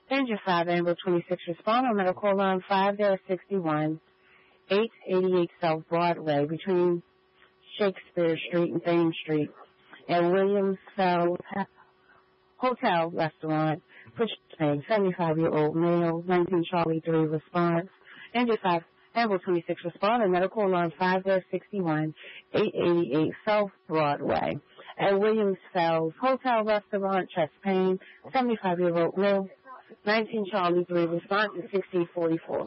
Danger 5, Amber 26, respond on medical line 5-61, 888 South Broadway, between Shakespeare Street and Thames Street, at Williams Fells Hotel Restaurant, Pushing, 75-year-old male, 19 Charlie 3, response. Danger 5, Amber 26, respond on medical line 5-61, 888 South Broadway, at Williams Fells Hotel Restaurant, chest pain, 75-year-old male, 19 Charlie 3, response to 6044.